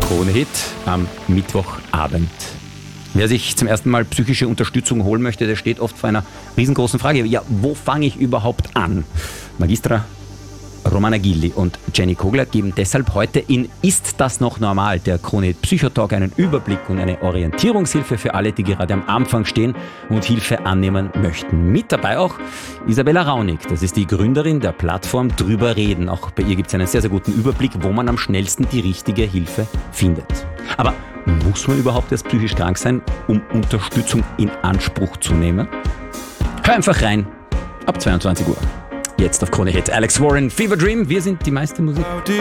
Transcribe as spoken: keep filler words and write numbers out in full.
Krone-Hit am Mittwochabend. Wer sich zum ersten Mal psychische Unterstützung holen möchte, der steht oft vor einer riesengroßen Frage. Ja, wo fange ich überhaupt an? Magistra Romana Gilli und Jenny Kogler geben deshalb heute in Ist das noch normal? Der Krone-Hit Psychotalk einen Überblick und eine Orientierungshilfe für alle, die gerade am Anfang stehen und Hilfe annehmen möchten. Mit dabei auch Isabella Raunig. Das ist die Gründerin der Plattform Drüber reden. Auch bei ihr gibt es einen sehr, sehr guten Überblick, wo man am schnellsten die richtige Hilfe findet. Aber muss man überhaupt erst psychisch krank sein, um Unterstützung in Anspruch zu nehmen? Hör einfach rein, ab zweiundzwanzig Uhr. Jetzt auf Krone-Hit. Alex Warren, Fever Dream. Wir sind die meiste Musik.